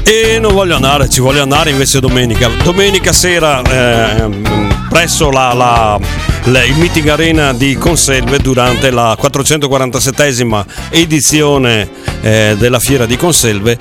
E non voglio andare, ci voglio andare invece domenica sera presso il Meeting Arena di Conselve durante la 447esima edizione della Fiera di Conselve.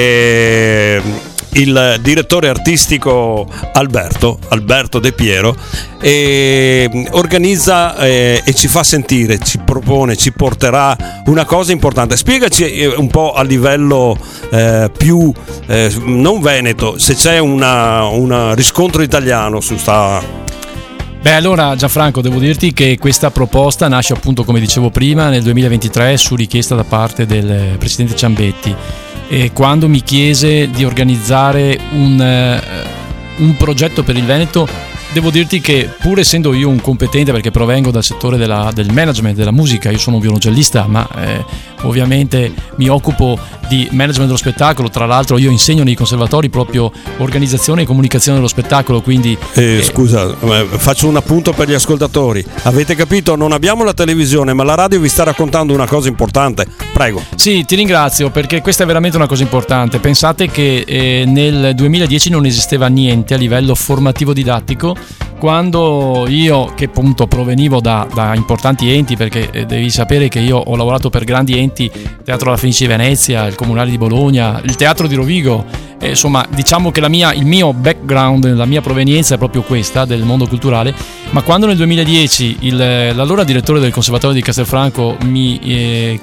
Il direttore artistico Alberto De Piero organizza e ci fa sentire, ci propone, ci porterà una cosa importante. Spiegaci un po' a livello più non veneto, se c'è un riscontro italiano su sta. Beh, allora Gianfranco, devo dirti che questa proposta nasce, appunto, come dicevo prima, nel 2023 su richiesta da parte del presidente Ciambetti, quando mi chiese di organizzare un progetto per il Veneto. Devo dirti che, pur essendo io un competente, perché provengo dal settore del management della musica, io sono un violoncellista, ma ovviamente mi occupo di management dello spettacolo. Tra l'altro io insegno nei conservatori proprio organizzazione e comunicazione dello spettacolo, quindi scusa, faccio un appunto per gli ascoltatori. Avete capito? Non abbiamo la televisione, ma la radio vi sta raccontando una cosa importante. Prego. Sì, ti ringrazio, perché questa è veramente una cosa importante. Pensate che nel 2010 non esisteva niente a livello formativo didattico, quando io, che appunto provenivo da importanti enti, perché devi sapere che io ho lavorato per grandi enti, Teatro La Fenice di Venezia, il Comunale di Bologna, il Teatro di Rovigo, insomma, diciamo che il mio background, la mia provenienza è proprio questa, del mondo culturale. Ma quando nel 2010 l'allora direttore del Conservatorio di Castelfranco mi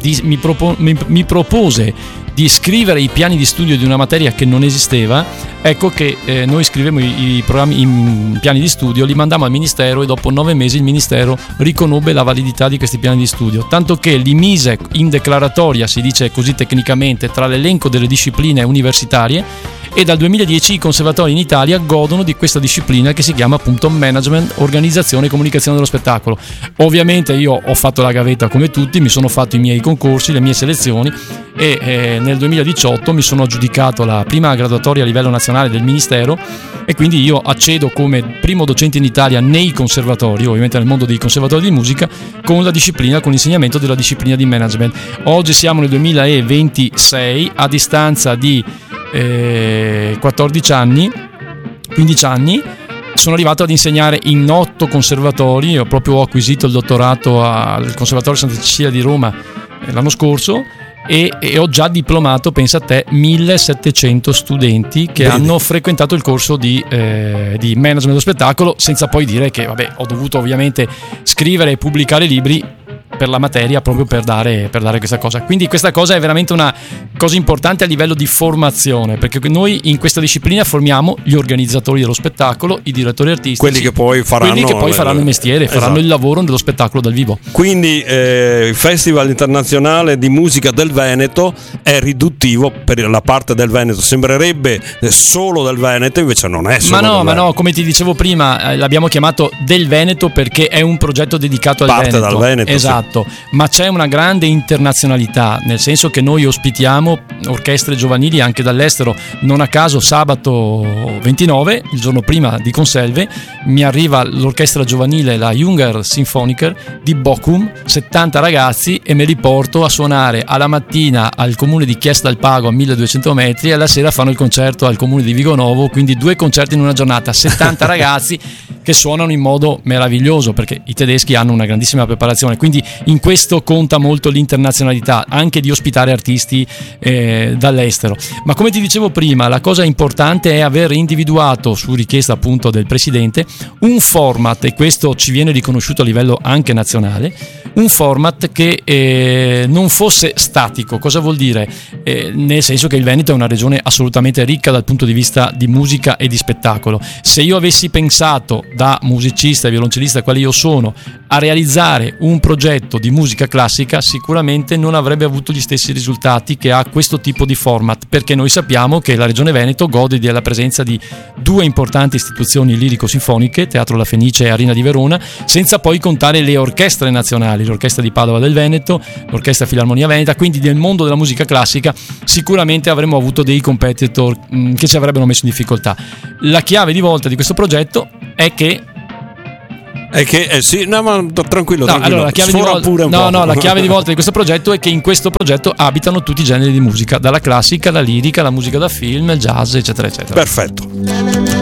propose di scrivere i piani di studio di una materia che non esisteva, ecco che noi scrivemmo i piani di studio, li mandammo al Ministero, e dopo 9 mesi il Ministero riconobbe la validità di questi piani di studio, tanto che li mise in declaratoria, si dice così tecnicamente, tra l'elenco delle discipline universitarie, e dal 2010 i conservatori in Italia godono di questa disciplina che si chiama appunto management, organizzazione e comunicazione dello spettacolo. Ovviamente io ho fatto la gavetta come tutti, mi sono fatto i miei concorsi, le mie selezioni, e nel 2018 mi sono aggiudicato la prima graduatoria a livello nazionale del Ministero, e quindi io accedo come primo docente in Italia nei conservatori, ovviamente nel mondo dei conservatori di musica, con l'insegnamento della disciplina di management. Oggi siamo nel 2026, a distanza di 15 anni, sono arrivato ad insegnare in 8 conservatori. Ho acquisito il dottorato al Conservatorio Santa Cecilia di Roma l'anno scorso, e ho già diplomato, pensa a te, 1700 studenti che hanno frequentato il corso di management dello spettacolo, senza poi dire che ho dovuto ovviamente scrivere e pubblicare libri per la materia, proprio per dare questa cosa. Quindi questa cosa è veramente una cosa importante a livello di formazione, perché noi in questa disciplina formiamo gli organizzatori dello spettacolo, i direttori artistici, quelli che poi faranno il mestiere, faranno il lavoro dello spettacolo dal vivo. Quindi il Festival Internazionale di Musica del Veneto è riduttivo per la parte del Veneto, sembrerebbe solo del Veneto, invece non è solo ma no, come ti dicevo prima, l'abbiamo chiamato del Veneto perché è un progetto dedicato al Veneto. Parte dal Veneto, esatto. Ma c'è una grande internazionalità, nel senso che noi ospitiamo orchestre giovanili anche dall'estero. Non a caso sabato 29, il giorno prima di Conselve, mi arriva l'orchestra giovanile, la Junger Sinfoniker di Bochum, 70 ragazzi, e me li porto a suonare alla mattina al comune di Chiesa del Pago a 1200 metri, e alla sera fanno il concerto al comune di Vigonovo, quindi 2 concerti in una giornata, 70 ragazzi che suonano in modo meraviglioso, perché i tedeschi hanno una grandissima preparazione. Quindi in questo conta molto l'internazionalità, anche di ospitare artisti dall'estero. Ma come ti dicevo prima, la cosa importante è aver individuato, su richiesta appunto del presidente, un format, e questo ci viene riconosciuto a livello anche nazionale, un format che non fosse statico. Cosa vuol dire? Nel senso che il Veneto è una regione assolutamente ricca dal punto di vista di musica e di spettacolo. Se io avessi pensato, da musicista e violoncellista quale io sono, a realizzare un progetto di musica classica, sicuramente non avrebbe avuto gli stessi risultati che ha questo tipo di format, perché noi sappiamo che la regione Veneto gode della presenza di 2 importanti istituzioni lirico-sinfoniche, Teatro La Fenice e Arena di Verona, senza poi contare le orchestre nazionali, l'Orchestra di Padova del Veneto, l'Orchestra Filarmonia Veneta. Quindi nel mondo della musica classica sicuramente avremmo avuto dei competitor che ci avrebbero messo in difficoltà. La chiave di volta di questo progetto è che È che sì, no, ma tranquillo, No, tranquillo. allora, la chiave di Sfora volta, pure un po'. la chiave di volta di questo progetto è che in questo progetto abitano tutti i generi di musica, dalla classica, la lirica, la musica da film, il jazz, eccetera, eccetera. Perfetto.